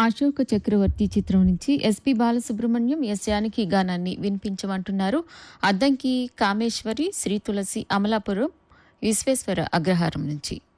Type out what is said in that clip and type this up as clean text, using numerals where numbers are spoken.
అశోక చక్రవర్తి చిత్రం నుంచి SP Balasubrahmanyam, yes Janaki గానాన్ని వినిపించమంటున్నారు. Addanki Kameshwari, Shri తులసి, అమలాపురం, విశ్వేశ్వర అగ్రహారం నుంచి.